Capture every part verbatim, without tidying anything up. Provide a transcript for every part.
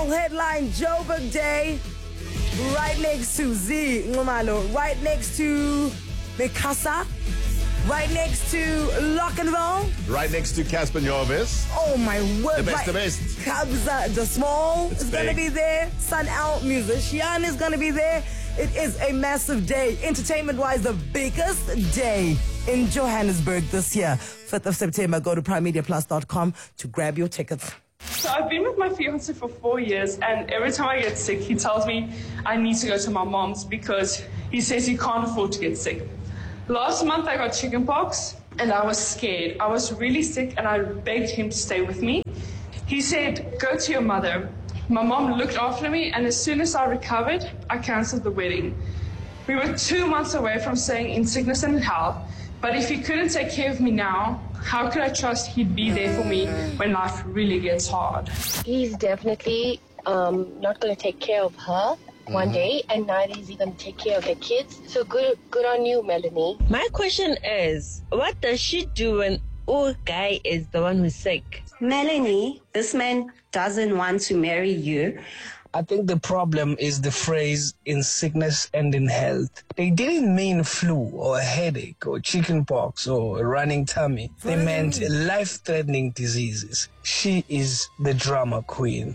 headline Joburg Day. Right next to Z Ngumalo. Right next to Mikasa. Right next to Lock and Roll. Right next to Casper Nyovest. Oh my word. The best, right. the best. Kabza the Small It's is going to big. be there. Sun Out Musician is going to be there. It is a massive day. Entertainment-wise, the biggest day in Johannesburg this year. fifth of September, go to prime media plus dot com to grab your tickets. So I've been with my fiance for four years, and every time I get sick, he tells me I need to go to my mom's because he says he can't afford to get sick. Last month I got chickenpox, and I was scared. I was really sick, and I begged him to stay with me. He said, go to your mother. My mom looked after me, and as soon as I recovered, I cancelled the wedding. We were two months away from staying in sickness and in health, but if he couldn't take care of me now, how could I trust he'd be there for me when life really gets hard? He's definitely um, not going to take care of her one day, and neither is he going to take care of the kids. So good, good on you, Melanie. My question is, what does she do when oh guy is the one who's sick? Melanie, this man doesn't want to marry you. I think the problem is the phrase in sickness and in health. They didn't mean flu or a headache or chickenpox or a running tummy. They meant life-threatening diseases. She is the drama queen.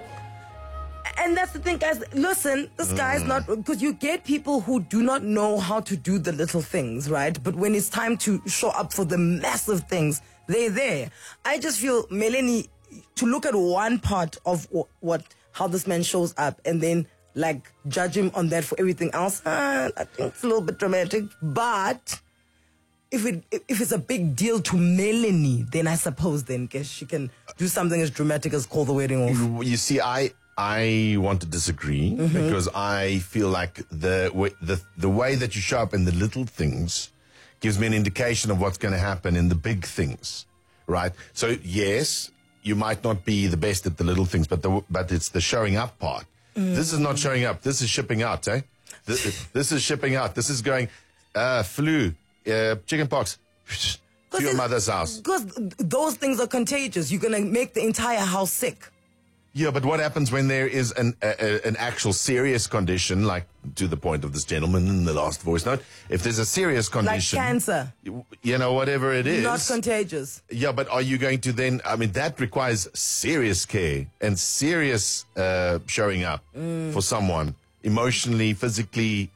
And that's the thing, guys. Listen, this guy's not... Because you get people who do not know how to do the little things, right? But when it's time to show up for the massive things, they're there. I just feel, Melanie, to look at one part of what... how this man shows up and then, like, judge him on that for everything else, uh, I think it's a little bit dramatic. But if it if it's a big deal to Melanie, then I suppose then guess she can do something as dramatic as call the wedding off. You, you see, I I want to disagree Mm-hmm. because I feel like the way, the the way that you show up in the little things gives me an indication of what's going to happen in the big things, right? So yes, you might not be the best at the little things, but the, but it's the showing up part. Mm. This is not showing up. This is shipping out, eh? This, this is shipping out. This is going uh, flu, uh, chickenpox to your mother's house. Because those things are contagious. You're going to make the entire house sick. Yeah, but what happens when there is an a, a, an actual serious condition, like to the point of this gentleman in the last voice note? If there's a serious condition, like cancer, you, you know, whatever it is, not contagious. Yeah, but are you going to then? I mean, that requires serious care and serious uh, showing up mm. for someone emotionally, physically.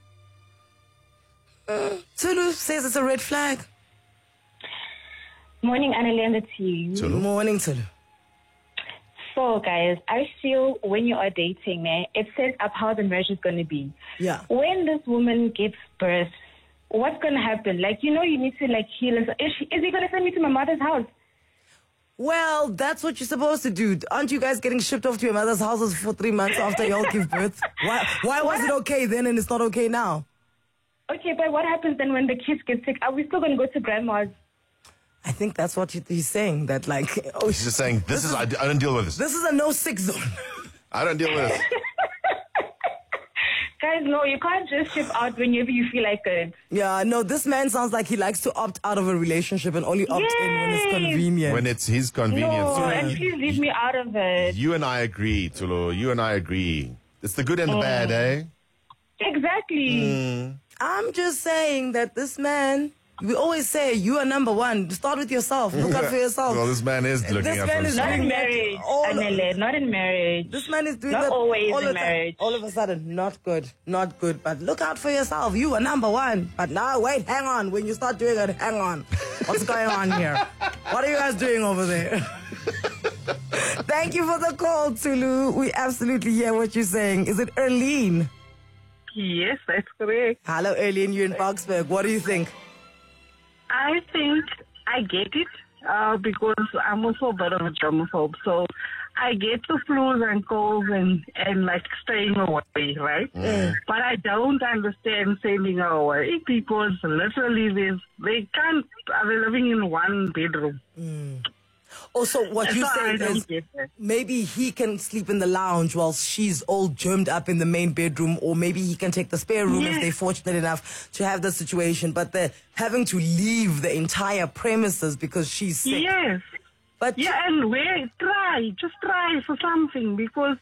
Uh, Tulu says it's a red flag. Morning, Annalena, it's you. Tulu. Morning, Tulu. So, guys, I feel when you are dating, eh, it sets up how the marriage is going to be. Yeah. When this woman gives birth, what's going to happen? Like, you know, you need to, like, heal. Is, she, is he going to send me to my mother's house? Well, that's what you're supposed to do. Aren't you guys getting shipped off to your mother's houses for three months after y'all give birth? Why, why was it okay then and it's not okay now? Okay, but what happens then when the kids get sick? Are we still going to go to grandma's? I think that's what he's saying. That like, oh, he's just saying this, this is, is I, I don't deal with this. This is a no sick zone. I don't deal with it. Guys, no, you can't just ship out whenever you feel like it. Yeah, no, this man sounds like he likes to opt out of a relationship and only opt Yay! in when it's convenient. When it's his convenience. No, so and please leave me out of it. You and I agree, Tulu. You and I agree. It's the good and the mm. bad, eh? Exactly. Mm. I'm just saying that this man... We always say you are number one. Start with yourself. Look out for yourself. Well, this man is looking this out man for is himself. Not in marriage, Anele, not in marriage. This man is doing not that always all in marriage. All of a sudden, not good, not good. But look out for yourself. You are number one. But now, wait, hang on. When you start doing it, hang on. What's going on here? What are you guys doing over there? Thank you for the call, Tulu. We absolutely hear what you're saying. Is it Erlene? Yes, that's correct. Hello, Erlene. You're in Boksburg. What do you think? I think I get it uh, because I'm also a bit of a germaphobe. So I get the flus and colds and, and like staying away, right? Mm. But I don't understand sending her away because literally they, they can't, they're living in one bedroom. Mm. Also, what you so say is maybe he can sleep in the lounge while she's all germed up in the main bedroom, or maybe he can take the spare room yes. if they're fortunate enough to have the situation. But they're having to leave the entire premises because she's sick. Yes. But yeah, and where try, just try for something because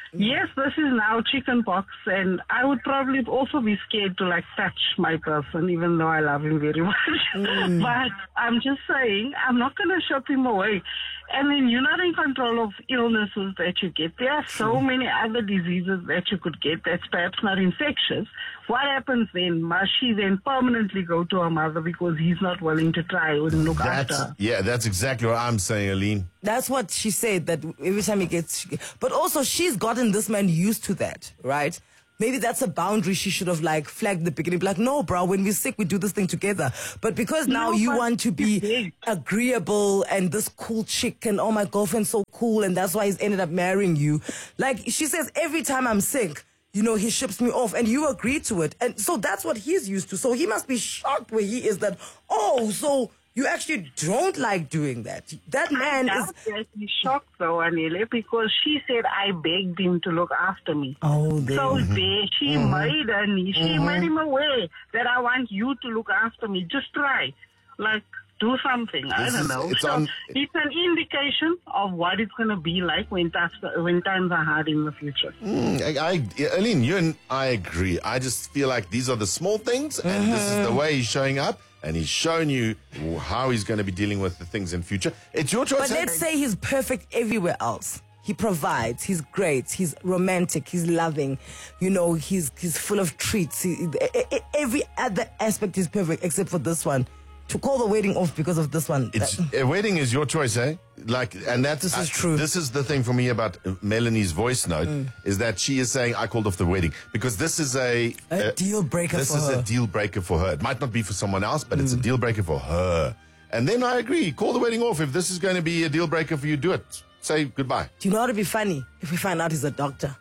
yes, this is now chicken pox, and I would probably also be scared to like touch my person, even though I love him very much. Mm. But I'm just saying, I'm not going to shut him away. And then you're not in control of illnesses that you get. There are so many other diseases that you could get that's perhaps not infectious. What happens then? Must she then permanently go to her mother because he's not willing to try and look that's, after her? Yeah, that's exactly what I'm saying, Aline. That's what she said, that every time he gets... But also, she's gotten this man used to that, right? Maybe that's a boundary she should have like flagged at the beginning. Like, no, bro, when we're sick, we do this thing together. But because now no, you want to be agreeable and this cool chick and, oh, my girlfriend's so cool and that's why he's ended up marrying you. Like, she says, every time I'm sick, you know, he ships me off and you agree to it. And so that's what he's used to. So he must be shocked where he is that, oh, so... You actually don't like doing that. That man I is... I'm shocked though, Anile, because she said I begged him to look after me. Oh, there. So Mm-hmm. there, she Mm-hmm. made Annie. She Mm-hmm. made him aware that I want you to look after me. Just try. Like, do something. I This don't is- know. it's So on- it's an indication of what it's going to be like when, times when times are hard in the future. Mm, I, I, Aline, you and I agree. I just feel like these are the small things, and Mm-hmm. this is the way he's showing up, and he's showing you how he's going to be dealing with the things in future. It's your choice. But let's say he's perfect everywhere else. He provides. He's great. He's romantic. He's loving. You know, he's he's full of treats. He, every other aspect is perfect except for this one. To call the wedding off because of this one. It's, a wedding is your choice, eh? Like, and that's This is uh, true. This is the thing for me about Melanie's voice note Mm. is that she is saying I called off the wedding because this is a A deal breaker This for is her. a deal breaker for her. It might not be for someone else, but Mm. it's a deal breaker for her. And then I agree. Call the wedding off if this is going to be a deal breaker for you. Do it. Say goodbye. Do you know what would be funny? If we find out he's a doctor.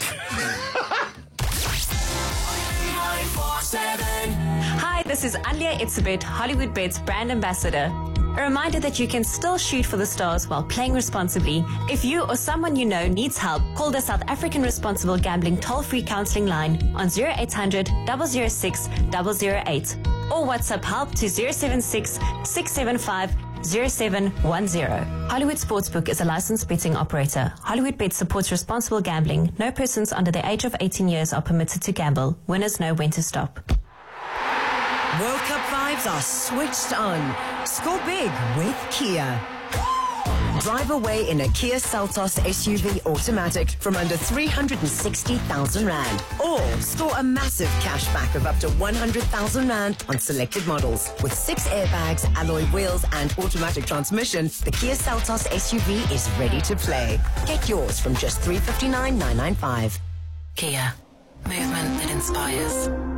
Hi, this is Alia Itzebet, Hollywood Bets brand ambassador. A reminder that you can still shoot for the stars while playing responsibly. If you or someone you know needs help, call the South African Responsible Gambling toll-free counseling line on zero eight hundred, zero zero six, zero zero eight or WhatsApp help to zero seven six, six seven five, zero seven one zero. Hollywood Sportsbook is a licensed betting operator. Hollywood Bet supports responsible gambling. No persons under the age of eighteen years are permitted to gamble. Winners know when to stop. World Cup vibes are switched on. Score big with Kia. Drive away in a Kia Seltos S U V automatic from under three hundred sixty thousand rand. Or score a massive cashback of up to one hundred thousand rand on selected models. With six airbags, alloy wheels and automatic transmission, the Kia Seltos S U V is ready to play. Get yours from just three hundred fifty-nine thousand nine hundred ninety-five. Kia. Movement that inspires.